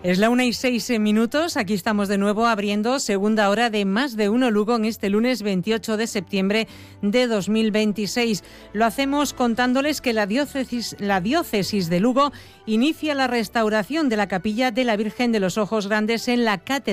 Es la 1:06. Aquí estamos de nuevo abriendo segunda hora de Más de Uno Lugo en este lunes 28 de septiembre de 2026. Lo hacemos contándoles que la diócesis de Lugo inicia la restauración de la capilla de la Virgen de los Ojos Grandes en la Catedral